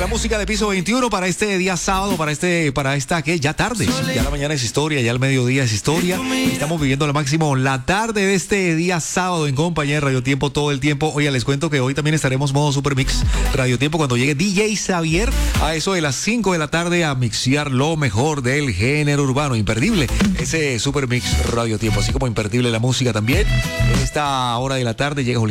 La música de Piso 21 para este día sábado, para esta que ya tarde. Ya la mañana es historia, ya el mediodía es historia. Estamos viviendo al máximo la tarde de este día sábado en compañía de Radio Tiempo todo el tiempo. Oiga, les cuento que hoy también estaremos modo Super Mix Radio Tiempo cuando llegue DJ Xavier a eso de las 5 de la tarde a mixear lo mejor del género urbano. Imperdible ese Super Mix Radio Tiempo, así como imperdible la música también. En esta hora de la tarde llega Julián.